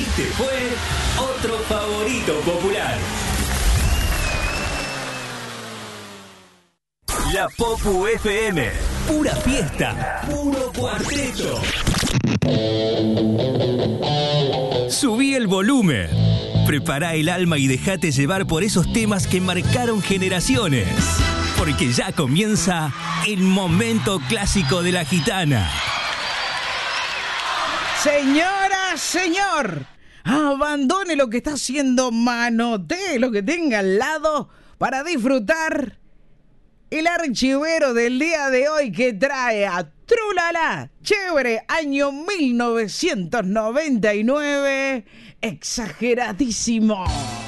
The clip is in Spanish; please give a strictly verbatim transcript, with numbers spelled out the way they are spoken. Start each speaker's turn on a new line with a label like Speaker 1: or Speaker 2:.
Speaker 1: Este fue otro favorito popular. La Popu F M. Pura fiesta. Puro cuarteto. Subí el volumen. Prepara el alma y dejate llevar por esos temas que marcaron generaciones. Porque ya comienza el momento clásico de la gitana.
Speaker 2: Señora, señor, abandone lo que está haciendo, manotee lo que tenga al lado para disfrutar el archivero del día de hoy que trae a Trulala, chévere, año mil novecientos noventa y nueve, exageradísimo.